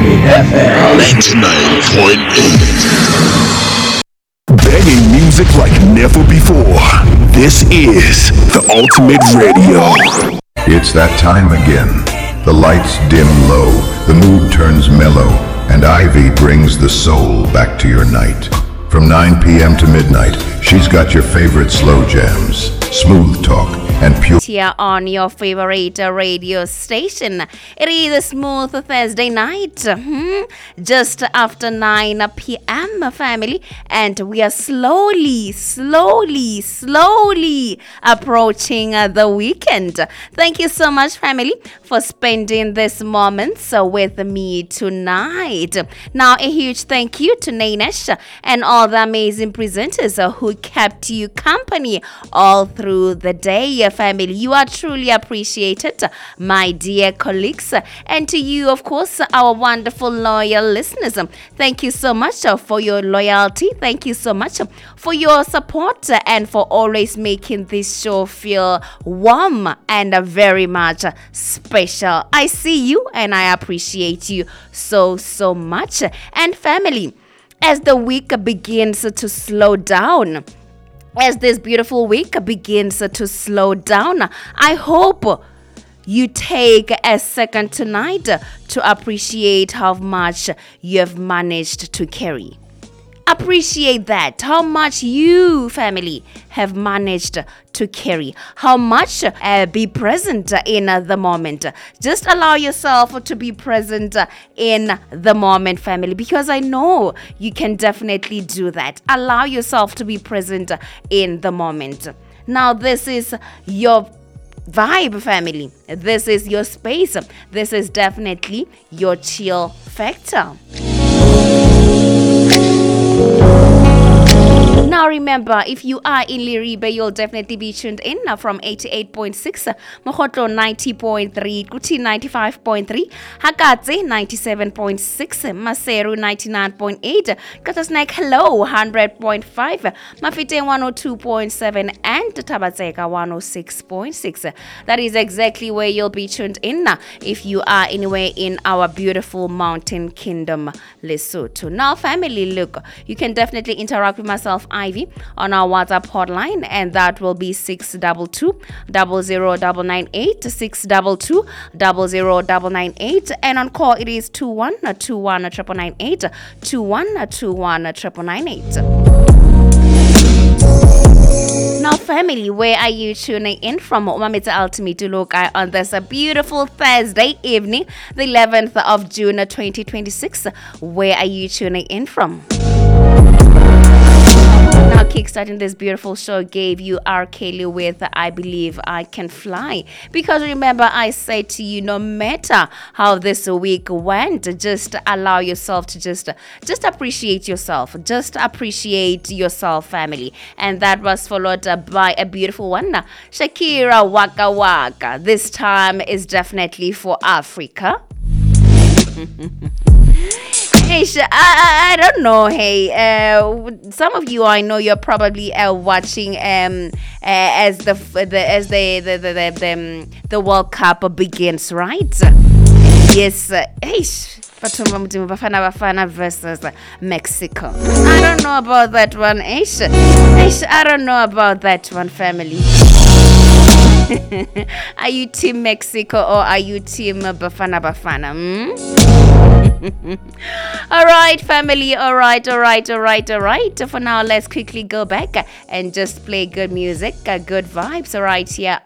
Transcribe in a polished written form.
FM 99.8. Banging music like never before. This is the Ultimate Radio. It's that time again. The lights dim low, the mood turns mellow, and Ivy brings the soul back to your night. From 9 p.m. to midnight, she's got your favorite slow jams, smooth talk, and pure here on your favorite radio station. It is a smooth Thursday night, just after 9 p.m. family, and we are slowly approaching the weekend. Thank you so much, family, for spending this moment with me tonight. Now, a huge thank you to Nainesh and all the amazing presenters who kept you company all through the day, family. You are truly appreciated, my dear colleagues, and to you, of course, our wonderful loyal listeners. Thank you so much for your loyalty. Thank you so much for your support and for always making this show feel warm and very much special. I see you and I appreciate you so much. And family, as the week begins to slow down, as this beautiful week begins to slow down, I hope you take a second tonight to appreciate how much you have managed to carry. Appreciate that, how much you, family, have managed to carry. How much be present in the moment. Just allow yourself to be present in the moment, family, because I know you can definitely do that. Allow yourself to be present in the moment. Now, this is your vibe, family. This is your space. This is definitely your chill factor. Now remember, if you are in Liribe, you'll definitely be tuned in from 88.6, Mokotlo 90.3, Kuti 95.3, Hakatse 97.6, Maseru 99.8, Katasnek Hello 100.5, Mafite 102.7, and Tabatseka 106.6. That is exactly where you'll be tuned in if you are anywhere in our beautiful mountain kingdom, Lesotho. Now, family, look, you can definitely interact with myself, Ivy, on our WhatsApp hotline, and that will be 622-00998, 622-00998, and on call it is 2121-998, 2121-998. Now, family, where are you tuning in from? Umamita Ultimate Lokai on this beautiful Thursday evening, the 11th of June 2026. Where are you tuning in from? Now, kickstarting this beautiful show gave you R. Kelly with I Believe I Can Fly. Because remember, I said to you, no matter how this week went, just allow yourself to just appreciate yourself. Just appreciate yourself, family. And that was followed by a beautiful one, Shakira Waka Waka. This time is definitely for Africa. Hey, I don't know. Hey, some of you, I know you're probably watching as the World Cup begins, right? Yes. Hey, Bafana versus Mexico. I don't know about that one. I don't know about that one, family. Are you team Mexico or are you team Bafana? All right, family. All right. For now, let's quickly go back and just play good music, good vibes right here